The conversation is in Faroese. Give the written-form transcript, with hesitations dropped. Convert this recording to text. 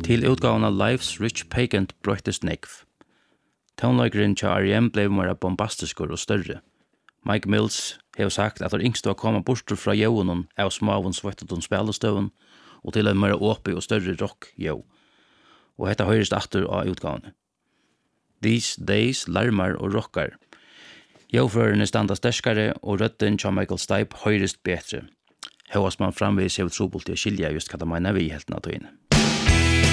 Til utgåvan av Life's Rich Pagan brøttest nekv. Tonleikeren til R.E.M. ble mer bombastiskur og større. Mike Mills har sagt at yngst var komme bort fra jøvnen av smavun svøttutun spillestøvun og til en mer åpi og større rock-jøv. Og dette høyrest atter av utgavene. These Days larmar og rockar. Jøvførerne standa sterskare og røtten til Michael Stipe høyrest betre. Høyast man framvis hev trobult til å skilja just hva de mener vi helt naturlig.